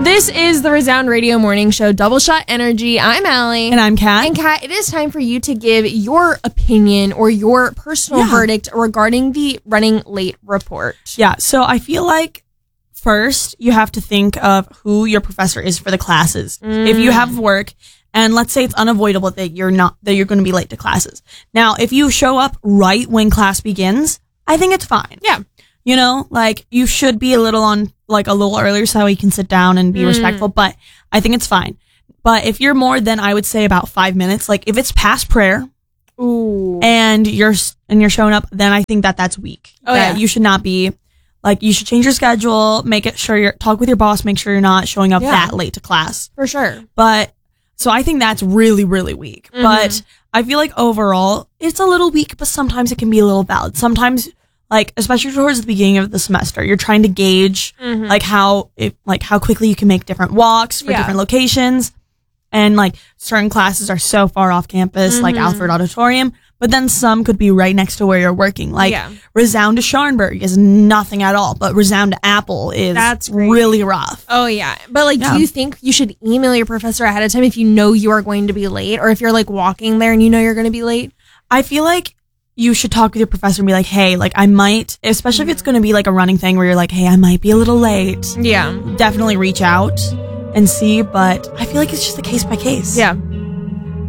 This is the Resound Radio Morning Show, Double Shot Energy. I'm Allie. And I'm Kat. And Kat, it is time for you to give your opinion or your personal verdict regarding the running late report. Yeah, so I feel like first you have to think of who your professor is for the classes. If you have work and let's say it's unavoidable that you're going to be late to classes. Now, if you show up right when class begins, I think it's fine. Yeah. You know, like you should be a little earlier so you can sit down and be respectful, but I think it's fine. But if you're more than, I would say, about 5 minutes, like if it's past prayer and you're showing up, then I think that's weak. You should not be, like, you should change your schedule, make it sure talk with your boss, make sure you're not showing up that late to class. For sure. But, so I think that's really, really weak. But I feel like overall, it's a little weak, but sometimes it can be a little valid. Sometimes, like, especially towards the beginning of the semester, you're trying to gauge, like, how quickly you can make different walks for different locations. And, like, certain classes are so far off campus, like Alfred Auditorium, but then some could be right next to where you're working. Like, Resound to Scharenberg is nothing at all, but Resound to Apple is really rough. Oh, yeah. But, like, do you think you should email your professor ahead of time if you know you are going to be late? Or if you're, like, walking there and you know you're going to be late? I feel like you should talk with your professor and be like, hey, like, I might, especially if it's going to be, like, a running thing where you're like, hey, I might be a little late. Yeah. Definitely reach out and see, but I feel like it's just a case by case. Yeah.